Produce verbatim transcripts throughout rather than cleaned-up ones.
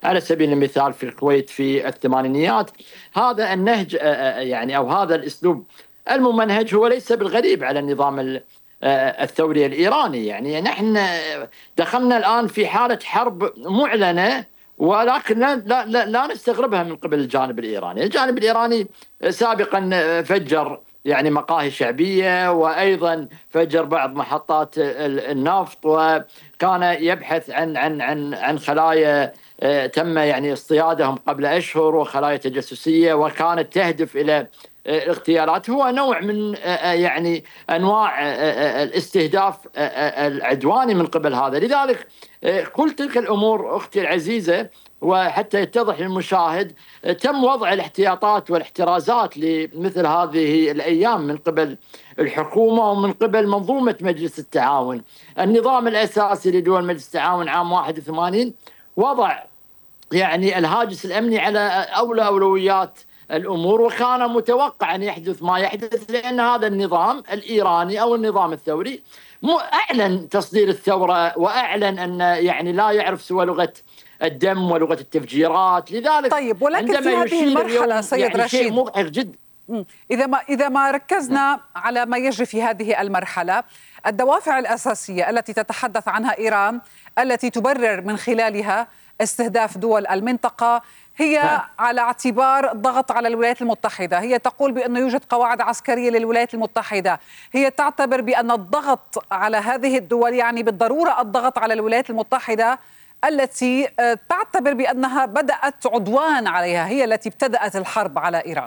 على سبيل المثال في الكويت في الثمانينيات. هذا النهج يعني أو هذا الأسلوب الممنهج هو ليس بالغريب على النظام الثوري الإيراني. يعني نحن دخلنا الآن في حالة حرب معلنة، ولكن لا, لا, لا, لا نستغربها من قبل الجانب الإيراني. الجانب الإيراني سابقا فجر يعني مقاهي شعبية، وأيضا فجر بعض محطات النفط، وكان يبحث عن عن عن عن خلايا تم يعني اصطيادهم قبل أشهر، وخلايا تجسسية، وكانت تهدف إلى اغتيالات. هو نوع من يعني أنواع الاستهداف العدواني من قبل هذا. لذلك كل تلك الأمور أختي العزيزة، وحتى يتضح للمشاهد، تم وضع الاحتياطات والاحترازات لمثل هذه الأيام من قبل الحكومة ومن قبل منظومة مجلس التعاون. النظام الأساسي لدول مجلس التعاون عام واحد وثمانين وضع يعني الهاجس الأمني على أولى أولويات الأمور، وكان متوقع أن يحدث ما يحدث، لأن هذا النظام الإيراني أو النظام الثوري أعلن تصدير الثورة، وأعلن أن يعني لا يعرف سوى لغة الدم ولغة التفجيرات. لذلك طيب، ولكن في هذه المرحلة سيد يعني رشيد شيء مضحك جدا. إذا ما إذا ما ركزنا على ما يجري في هذه المرحلة، الدوافع الأساسية التي تتحدث عنها إيران التي تبرر من خلالها استهداف دول المنطقة هي نعم. على اعتبار الضغط على الولايات المتحدة. هي تقول بأنه يوجد قواعد عسكرية للولايات المتحدة. هي تعتبر بأن الضغط على هذه الدول يعني بالضرورة الضغط على الولايات المتحدة التي تعتبر بأنها بدأت عدوان عليها، هي التي ابتدأت الحرب على إيران.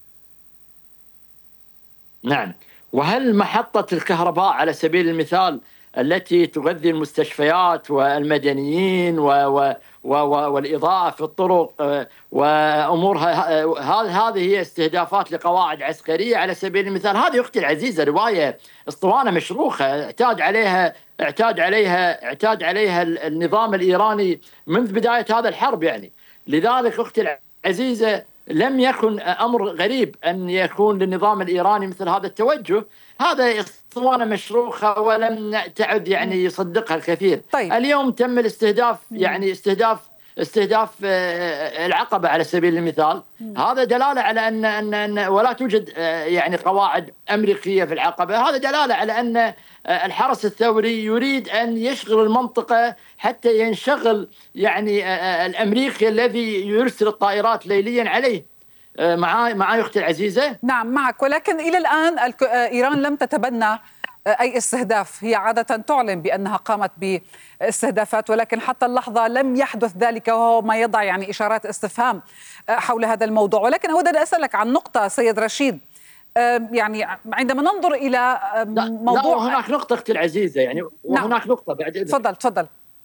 نعم. وهل محطة الكهرباء على سبيل المثال التي تغذي المستشفيات والمدنيين و و و والإضاءة في الطرق وأمورها، هذه هي استهدافات لقواعد عسكرية على سبيل المثال؟ هذه أختي العزيزة رواية اسطوانة مشروخة اعتاد عليها اعتاد عليها اعتاد عليها النظام الإيراني منذ بداية هذا الحرب يعني. لذلك أختي العزيزة لم يكن أمر غريب أن يكون للنظام الإيراني مثل هذا التوجه. هذا اسطوانة مشروخة ولم تعد يعني يصدقها الكثير. طيب. اليوم تم الاستهداف يعني استهداف استهداف العقبة على سبيل المثال. هذا دلالة على أن أن, أن ولا توجد يعني قواعد أمريكية في العقبة. هذا دلالة على أن الحرس الثوري يريد أن يشغل المنطقة حتى ينشغل يعني الأمريكي الذي يرسل الطائرات ليليا عليه. معاي معاي أختي العزيزة؟ نعم معك، ولكن إلى الآن إيران لم تتبنى أي استهداف. هي عادة تعلن بأنها قامت باستهدافات، ولكن حتى اللحظة لم يحدث ذلك، وهو ما يضع يعني إشارات استفهام حول هذا الموضوع. ولكن أود أن أسألك عن نقطة سيد رشيد، يعني عندما ننظر إلى موضوع لا هناك نقطة أختي العزيزة يعني وهناك نعم. نقطة بعد إذن. تفضل تفضل.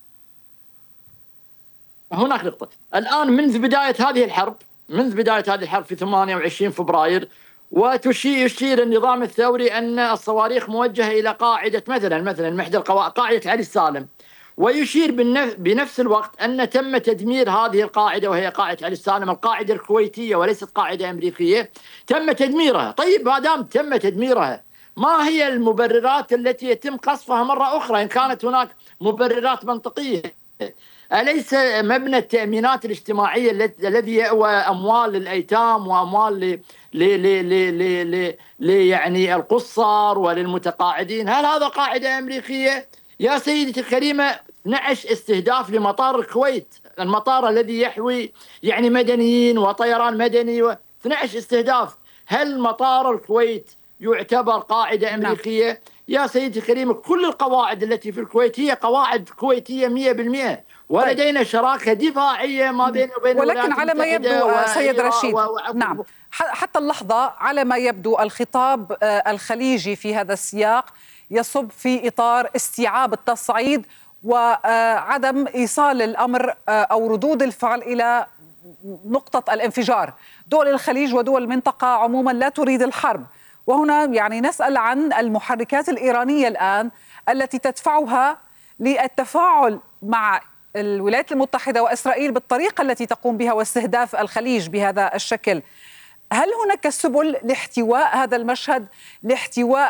هناك نقطة الآن منذ بداية هذه الحرب منذ بداية هذه الحرب في ثمانية وعشرين فبراير، وتشير يشير النظام الثوري أن الصواريخ موجهة إلى قاعدة مثلا مثلا محدى القواعد قاعدة علي السالم، ويشير بنفس الوقت أن تم تدمير هذه القاعدة، وهي قاعدة علي السالم القاعدة الكويتية وليست قاعدة أمريكية، تم تدميرها. طيب ما دام تم تدميرها، ما هي المبررات التي يتم قصفها مرة أخرى إن كانت هناك مبررات منطقية؟ أليس مبنى التأمينات الاجتماعية الذي يأوى أموال الأيتام وأموال ل ل ل ل ل يعني القصار وللمتقاعدين، هل هذا قاعدة أمريكية؟ يا سيدتي الكريمة، اثني عشر استهداف لمطار الكويت، المطار الذي يحوي يعني مدنيين وطيران مدني، و اثني عشر استهداف. هل مطار الكويت يعتبر قاعدة أمريكية؟ نعم. يا سيدتي الكريمة، كل القواعد التي في الكويت هي قواعد كويتية مئة بالمئة، ولدينا شراكة دفاعية ما بين وبين ولكن على ما يبدو سيد رشيد و... و... نعم حتى اللحظة على ما يبدو الخطاب الخليجي في هذا السياق يصب في إطار استيعاب التصعيد وعدم إيصال الأمر أو ردود الفعل إلى نقطة الانفجار. دول الخليج ودول المنطقة عموما لا تريد الحرب، وهنا يعني نسأل عن المحركات الإيرانية الآن التي تدفعها للتفاعل مع الولايات المتحدة وإسرائيل بالطريقة التي تقوم بها واستهداف الخليج بهذا الشكل. هل هناك سبل لاحتواء هذا المشهد، لاحتواء